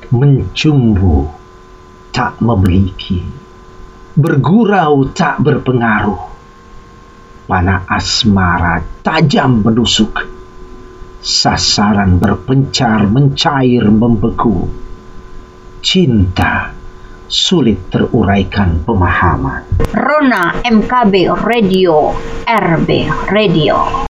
Mencumbu tak memiliki, bergurau tak berpengaruh, panah asmara tajam menusuk, sasaran berpencar mencair membeku, cinta sulit teruraikan pemahaman. Rona MKB Radio, RB Radio.